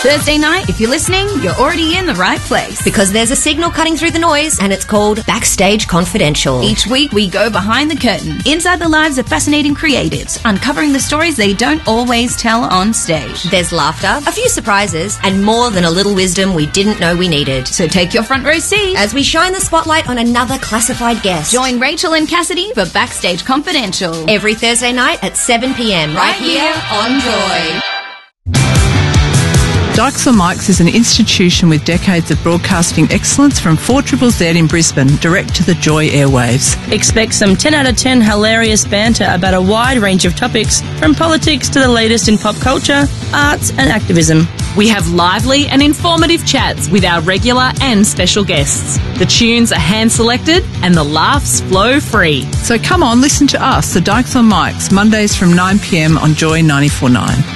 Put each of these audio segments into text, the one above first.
Thursday night, if you're listening, you're already in the right place. Because there's a signal cutting through the noise, and it's called Backstage Confidential. Each week, we go behind the curtain, inside the lives of fascinating creatives, uncovering the stories they don't always tell on stage. There's laughter, a few surprises, and more than a little wisdom we didn't know we needed. So take your front row seat as we shine the spotlight on another classified guest. Join Rachel and Cassidy for Backstage Confidential. Every Thursday night at 7 p.m. right here on Joy. Dykes on Mics is an institution with decades of broadcasting excellence from 4ZZZ in Brisbane, direct to the Joy airwaves. Expect some 10 out of 10 hilarious banter about a wide range of topics, from politics to the latest in pop culture, arts and activism. We have lively and informative chats with our regular and special guests. The tunes are hand-selected and the laughs flow free. So come on, listen to us, the Dykes on Mics, Mondays from 9 p.m. on Joy 94.9.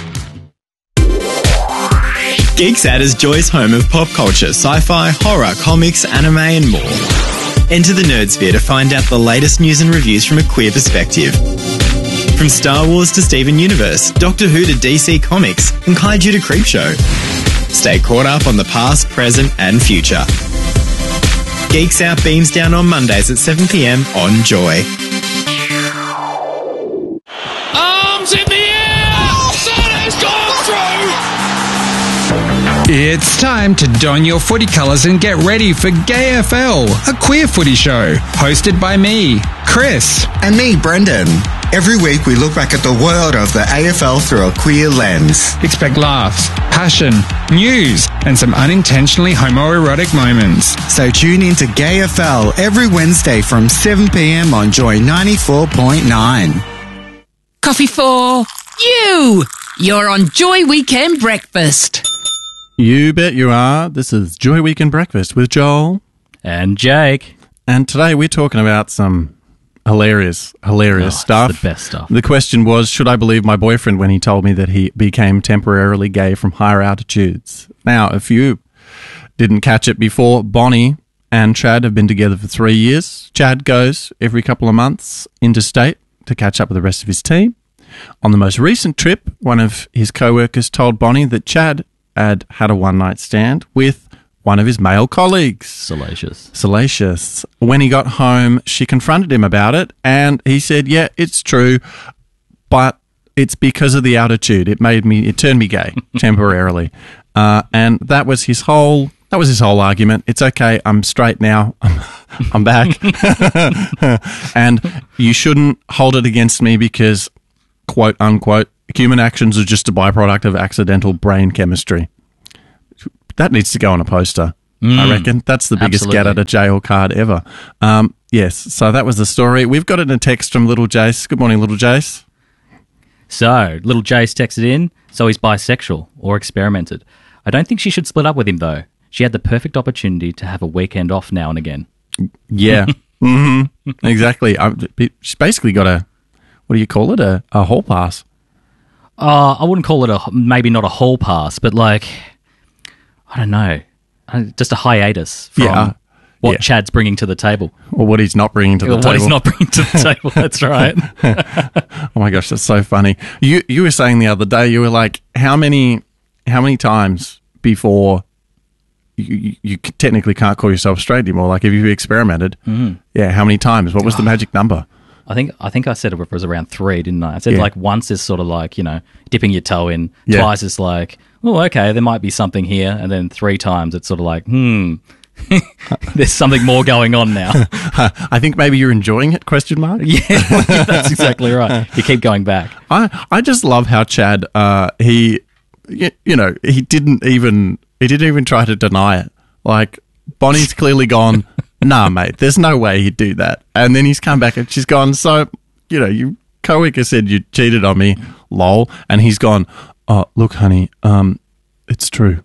Geeksat is Joy's home of pop culture, sci-fi, horror, comics, anime and more. Enter the Nerdsphere to find out the latest news and reviews from a queer perspective. From Star Wars to Steven Universe, Doctor Who to DC Comics, and Kaiju to Creepshow. Stay caught up on the past, present and future. Geeksat beams down on Mondays at 7 p.m. on Joy. Arms in the air! Santa's gone through! It's time to don your footy colours and get ready for GayFL, a queer footy show, hosted by me, Chris. And me, Brendan. Every week we look back at the world of the AFL through a queer lens. Expect laughs, passion, news, and some unintentionally homoerotic moments. So tune in to GayFL every Wednesday from 7 p.m. on Joy 94.9. Coffee for you! You're on Joy Weekend Breakfast. You bet you are. This is Joy Weekend Breakfast with Joel. And Jake. And today we're talking about some hilarious stuff. It's the best stuff. The question was, should I believe my boyfriend when he told me that he became temporarily gay from higher altitudes? Now, if you didn't catch it before, Bonnie and Chad have been together for 3 years. Chad goes every couple of months interstate to catch up with the rest of his team. On the most recent trip, one of his co-workers told Bonnie that Chad had a one-night stand with one of his male colleagues. Salacious. When he got home, she confronted him about it, and he said, yeah, it's true, but it's because of the altitude. It turned me gay temporarily. And that was his whole argument. It's okay, I'm straight now. I'm back. And you shouldn't hold it against me because, quote unquote, human actions are just a byproduct of accidental brain chemistry. That needs to go on a poster, I reckon. That's the biggest get out of jail card ever. Yes, so that was the story. We've got it in a text from Little Jace. Good morning, Little Jace. So, Little Jace texted in, so he's bisexual or experimented. I don't think she should split up with him, though. She had the perfect opportunity to have a weekend off now and again. Yeah, exactly. She's basically got a, what do you call it, a hall pass. I wouldn't call it maybe not a hall pass, but like, I don't know, just a hiatus from what Chad's bringing to the table. Or what he's not bringing to the table. What he's not bringing to the table, that's right. Oh my gosh, that's so funny. You were saying the other day, you were like, how many times before you technically can't call yourself straight anymore? Like, if you experimented, how many times? What was the magic number? I think I said it was around 3, didn't I? I said like once is sort of like, dipping your toe in. Yeah. Twice is like, oh, okay, there might be something here. And then 3 times it's sort of like, there's something more going on now. I think maybe you're enjoying it, question mark? Yeah, that's exactly right. You keep going back. I just love how Chad, he didn't even try to deny it. Like, Bonnie's clearly gone, nah, mate, there's no way he'd do that. And then he's come back and she's gone, so, your co-worker said you cheated on me, lol. And he's gone, oh, look, honey, it's true.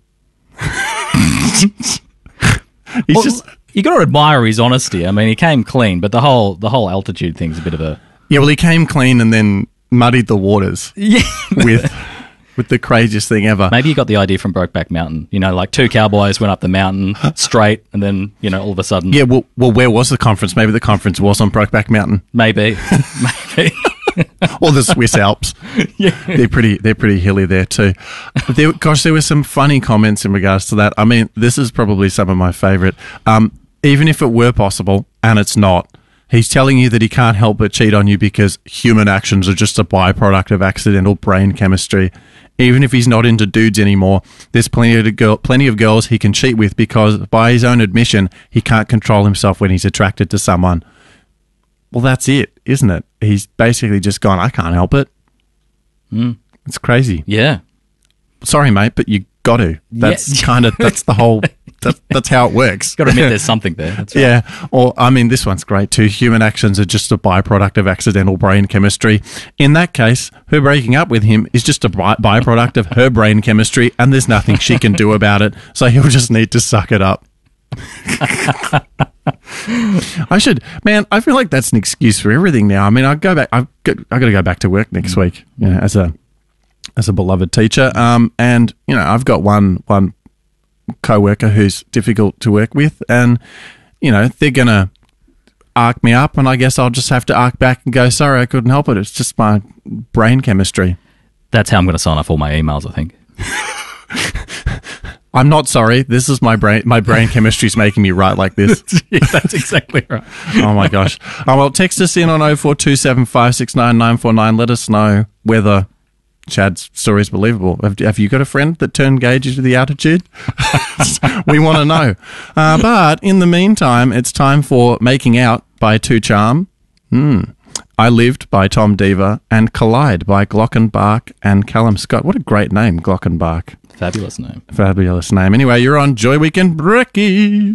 You got to admire his honesty. I mean, he came clean, but the whole altitude thing's a bit of a... Yeah, well, he came clean and then muddied the waters with the craziest thing ever. Maybe he got the idea from Brokeback Mountain. Like 2 cowboys went up the mountain straight, and then, all of a sudden... Yeah, well, where was the conference? Maybe the conference was on Brokeback Mountain. Maybe. Or the Swiss Alps. Yeah. They're pretty hilly there too. There were some funny comments in regards to that. I mean, this is probably some of my favourite. Even if it were possible, and it's not, he's telling you that he can't help but cheat on you because human actions are just a byproduct of accidental brain chemistry. Even if he's not into dudes anymore, there's plenty of girls he can cheat with because, by his own admission, he can't control himself when he's attracted to someone. Well, that's it, isn't it? He's basically just gone, I can't help it. It's crazy. Yeah. Sorry, mate, but you got to. That's that's the whole... That's how it works. Got to admit there's something there. That's right. Yeah. Or, I mean, this one's great too. Human actions are just a byproduct of accidental brain chemistry. In that case, her breaking up with him is just a byproduct of her brain chemistry, and there's nothing she can do about it. So he'll just need to suck it up. I feel like that's an excuse for everything now. I mean, I've got to go back to work next week, as a beloved teacher. And, I've got one co-worker who's difficult to work with, and they're gonna arc me up, and I guess I'll just have to arc back and go, sorry, I couldn't help it, it's just my brain chemistry. That's how I'm going to sign off all my emails, I think. I'm not sorry, this is my brain chemistry's making me write like this. Yeah, that's exactly right. Oh my gosh. Well, text us in on 0427569949. Let us know whether Chad's story is believable. Have you got a friend that turned gay due to the altitude? We want to know. But in the meantime, it's time for Making Out by Two Charm. I Lived by Tom Deaver, and Collide by Glockenbach and Callum Scott. What a great name, Glockenbach. Fabulous name. Fabulous name. Anyway, you're on Joy Weekend Brekkie.